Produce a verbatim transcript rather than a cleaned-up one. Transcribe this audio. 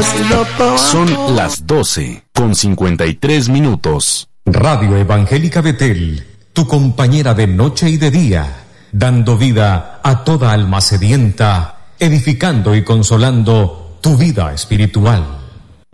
Son las doce con cincuenta y tres minutos. Radio Evangélica Betel, tu compañera de noche y de día, dando vida a toda alma sedienta, edificando y consolando tu vida espiritual.